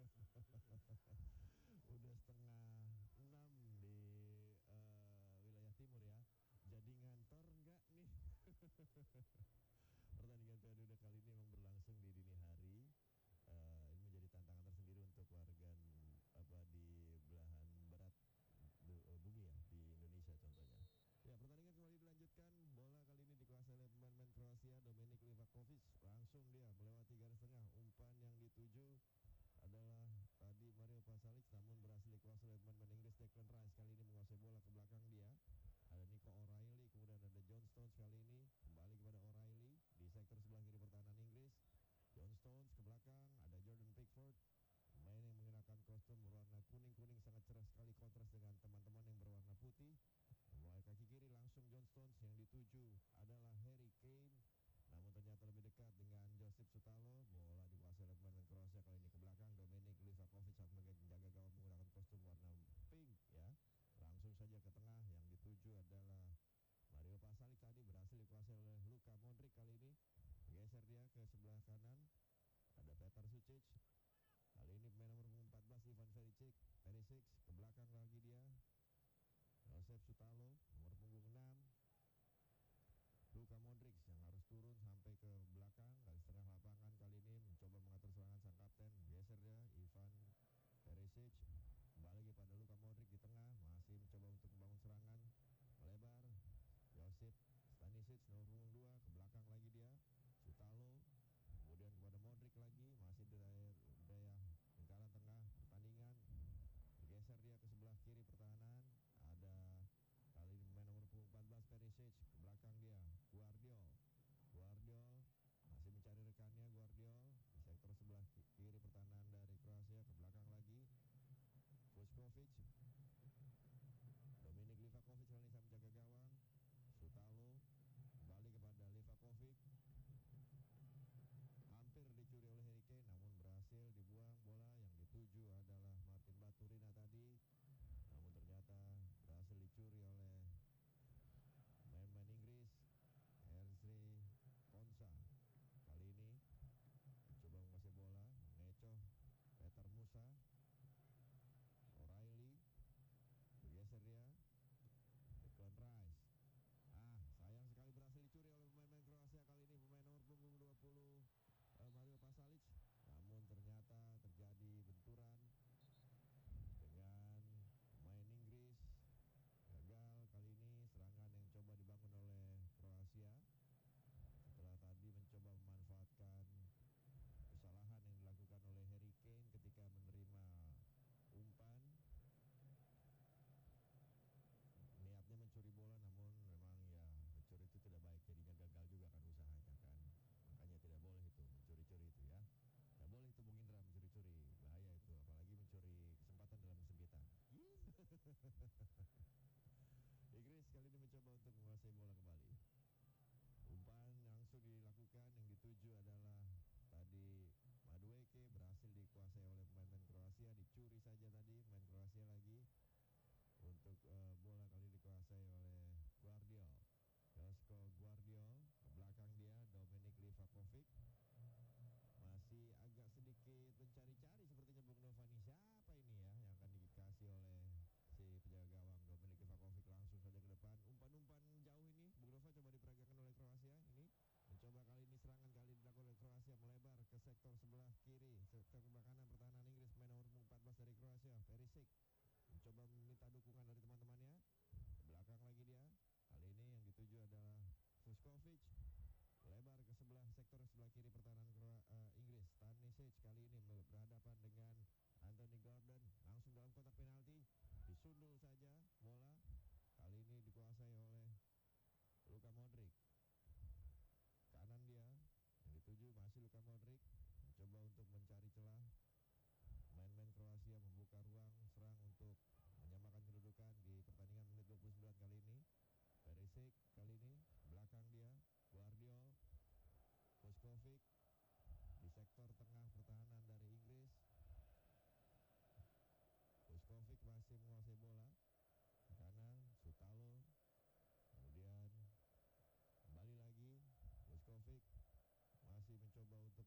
Udah setengah 6 di wilayah timur ya. Jadi ngantor nggak nih? Pertandingan Piala Dunia kali ini memang berlangsung di dini hari. Ini menjadi tantangan tersendiri untuk warga di belahan barat bumi ya, di Indonesia contohnya. Ya, pertandingan kembali dilanjutkan. Bola kali ini dikuasai oleh pemain Kroasia, Dominik Livakovic. Langsung dia melewati garis tengah. Umpan yang dituju adalah tadi Mario Pasalic, namun berhasil dikuasai oleh pemain Inggris Declan Rice. Kali ini menguasai bola ke belakang dia. Ada Nico O'Reilly, kemudian ada John Stones. Kali ini kembali kepada O'Reilly di sektor sebelah kiri pertahanan Inggris. John Stones ke belakang, ada Jordan Pickford, pemain yang mengenakan kostum berwarna kuning-kuning sangat cerah sekali, kontras dengan teman-teman yang berwarna putih. Mulai kaki kiri langsung John Stones, yang dituju adalah Harry Kane, namun ternyata lebih dekat dengan Josip Sutalo. Bola dikuasai oleh pemain Kroasia, kali ini ke belakang Dominik Livakovic saat menjaga gawang menggunakan kostum warna pink ya. Langsung saja ke tengah, yang dituju adalah Mario Pasalic, tadi berhasil dikuasai oleh Luka Modric. Kali ini geser dia ke sebelah kanan, ada Petar Sucic. Kali ini pemain nomor 14 Ivan Perisic ke belakang lagi dia. Josep Sutalo nomor punggung 6. Luka Modric yang harus turun sampai ke belakang, garis